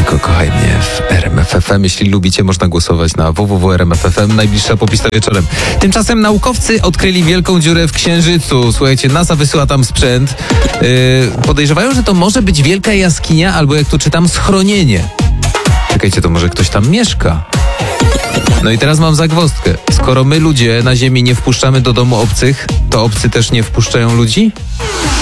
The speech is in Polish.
tylko kochaj mnie w RMF FM. Jeśli lubicie, można głosować na www.rmf.fm. Najbliższa popista wieczorem. Tymczasem naukowcy odkryli wielką dziurę w Księżycu. Słuchajcie, NASA wysyła tam sprzęt. Podejrzewają, że to może być wielka jaskinia albo, jak tu czytam, schronienie. Czekajcie, to może ktoś tam mieszka? No i teraz mam zagwozdkę. Skoro my ludzie na Ziemi nie wpuszczamy do domu obcych, to obcy też nie wpuszczają ludzi?